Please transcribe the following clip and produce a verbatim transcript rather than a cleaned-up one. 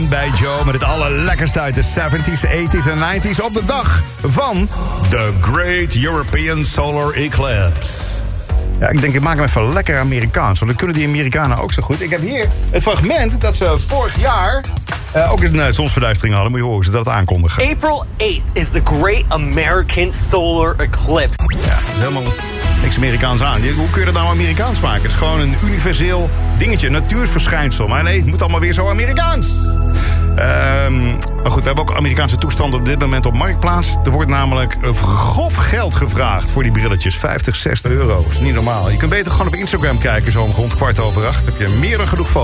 Weekend bij Joe met het allerlekkerste uit de zeventies, tachtiger en negentiger op de dag van The Great European Solar Eclipse. Ja, ik denk, ik maak hem even lekker Amerikaans, want dan kunnen die Amerikanen ook zo goed. Ik heb hier het fragment dat ze vorig jaar uh, ook een uh, zonsverduistering hadden. Moet je horen, ze dat aankondigen. April eighth is the Great American Solar Eclipse. Ja, helemaal niks Amerikaans aan. Hoe kun je dat nou Amerikaans maken? Het is gewoon een universeel dingetje, een natuurverschijnsel. Maar nee, het moet allemaal weer zo Amerikaans. Um, maar goed, we hebben ook Amerikaanse toestanden op dit moment op Marktplaats. Er wordt namelijk grof geld gevraagd voor die brilletjes. vijftig, zestig euro. Dat is niet normaal. Je kunt beter gewoon op Instagram kijken, zo om rond kwart over acht. Heb je meer dan genoeg foto's.